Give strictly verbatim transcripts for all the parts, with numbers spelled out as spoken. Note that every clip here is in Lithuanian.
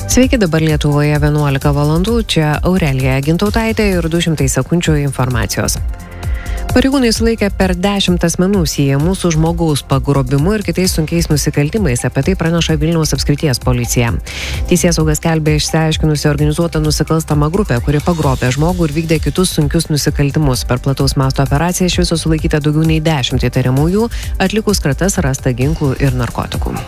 Sveiki, dabar Lietuvoje vienuolika valandų, čia Aurelija Gintautaitė ir du šimtai sekundžių informacijos. Pareigūnai sulaikė per dešimt asmenų siejamų su žmogaus pagrobimu ir kitais sunkiais nusikaltimais, apie tai praneša Vilniaus apskrities policija. Teisėsauga skelbė išsiaiškinusi organizuotą nusikalstamą grupę, kuri pagrobė žmogų ir vykdė kitus sunkius nusikaltimus. Per plataus masto operaciją iš viso sulaikyta daugiau nei dešimt įtariamųjų, atlikus kratas rasta ginklų ir narkotikų.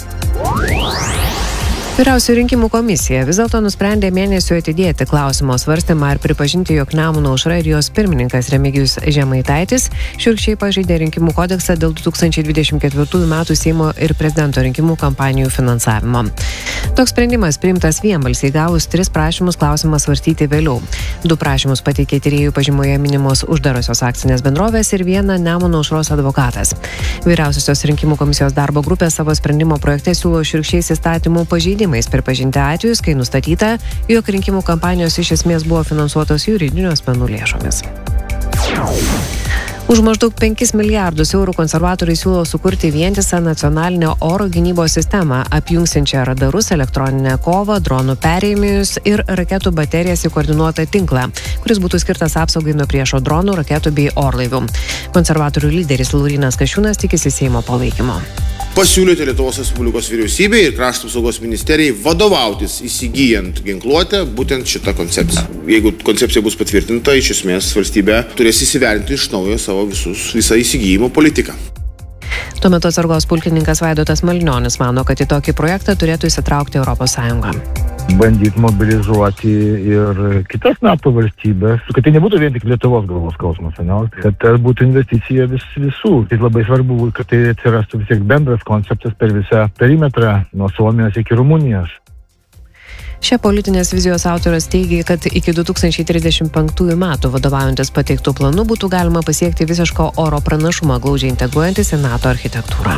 Vyriausioji rinkimų komisija vis dėlto nusprendė mėnesiu atidėti klausimo svarstymą ar pripažinti, jog Nemuno aušra ir jos pirmininkas Remigijus Žemaitaitis šiurkščiai pažeidė rinkimų kodeksą dėl du tūkstančiai dvidešimt ketvirtųjų metų Seimo ir prezidento rinkimų kampanijų finansavimo. Toks sprendimas priimtas vienbalsiai gavus tris prašymus klausimą svarstyti vėliau. Du prašymus pateikė tyrėjų pažymoje minimos uždarosios akcinės bendrovės ir vieną Nemuno aušros advokatas. Vyriausiosios rinkimų komisijos darbo grupė savo sprendimo projekte siūlo šiurkščiais įstatymų pažeidimais pripažinti atvejus, kai nustatyta, jog rinkimų kampanijos iš esmės buvo finansuotos juridinių asmenų lėšomis. Už maždaug penkis milijardus eurų konservatoriai siūlo sukurti vientisą nacionalinę oro gynybos sistemą, apjungsiančią radarus, elektroninę kovą, dronų perėjiminius ir raketų baterijas į koordinuotą tinklą, kuris būtų skirtas apsaugai nuo priešo dronų, raketų bei orlaivių. Konservatorių lyderis Laurynas Kasčiūnas tikisi Seimo palaikymo. Pasiūlyti Lietuvos Respublikos vyriausybei ir Krašto apsaugos ministerijai vadovautis įsigyjant ginkluotę būtent šitą koncepciją. Jeigu koncepcija bus patvirtinta, iš esmės valstybė turės įsivertinti iš naujo savo visus, visą įsigijimo politiką. Tuo metu atsargos pulkininkas Vaidotas Malinionis mano, kad į tokį projektą turėtų įsitraukti Europos Sąjunga. Bandyti mobilizuoti ir kitas NATO valstybės, kad tai nebūtų vien tik Lietuvos galvos skausmas, ne? Kad tai būtų investicija vis, visų. Tai labai svarbu, kad tai atsirastų vis tiek bendras konceptas per visą perimetrą nuo Suomijos iki Rumunijos. Šia politinės vizijos autoras teigia, kad iki du tūkstančiai trisdešimt penktųjų metų vadovaujantis pateiktų planų būtų galima pasiekti visiško oro pranašumą, glaudžiai integruojantis į NATO architektūrą.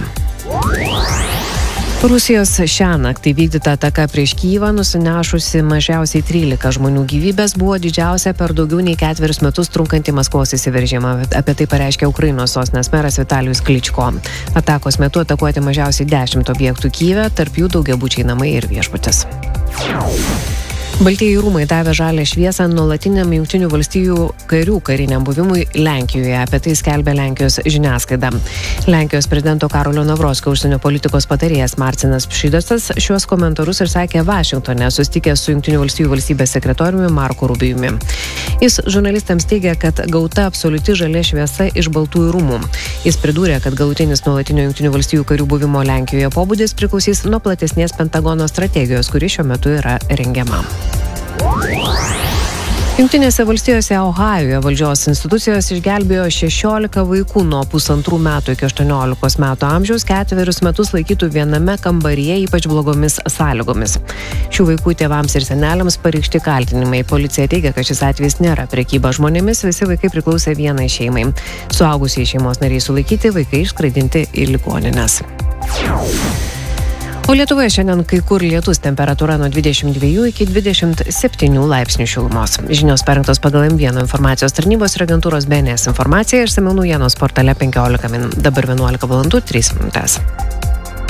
Rusijos šiąnakt įvykdyta ataka prieš Kyjivą, nusinešusi mažiausiai trylika žmonių gyvybės, buvo didžiausia per daugiau nei ketverius metus trunkantį Maskvos įsiveržimą. Apie tai pareiškė Ukrainos sostinės meras Vitalijus Kličko. Atakos metu atakuoti mažiausiai dešimt objektų Kyjive, tarp jų daugiabučiai namai ir viešbutis. Baltieji rūmai davė žalią šviesą nuolatiniam Jungtinių valstijų karių kariniam buvimui Lenkijoje. Apie tai skelbė Lenkijos žiniasklaida. Lenkijos prezidento Karolio Nawrocko užsienio politikos patarėjas Marcinas Pšidocas šiuos komentarus ir sakė Vašingtone, susitikęs su Jungtinių valstijų valstybės sekretoriumi Marku Rubijumi. Jis žurnalistams teigia, kad gauta absoliuti žalia šviesa iš Baltųjų rūmų. Jis pridūrė, kad galutinis nuolatinio Jungtinių valstijų karių buvimo Lenkijoje pobūdis priklausys nuo platesnės Pentagono strategijos, kuri šiuo metu yra rengiama. Jungtinėse valstijose Ohajuje valdžios institucijos išgelbėjo šešiolika vaikų nuo pusantrų metų iki aštuoniolikos metų amžiaus ketverius metus laikytų viename kambaryje ypač blogomis sąlygomis. Šių vaikų tėvams ir seneliams pareikšti kaltinimai. Policija teigia, kad šis atvejis nėra prekyba žmonėmis, visi vaikai priklausė vienai šeimai. Suaugusiai šeimos nariai sulaikyti, vaikai išskraidinti į ligonines. O Lietuvoje šiandien kai kur lietus, temperatūra nuo dvidešimt dviejų iki dvidešimt septynių laipsnių šilumos. Žinios parengtos pagal M vienas informacijos tarnybos ir agentūros B N S informaciją, išsamiau naujienos portale penkiolika min. Dabar vienuolika valandų trys minutės.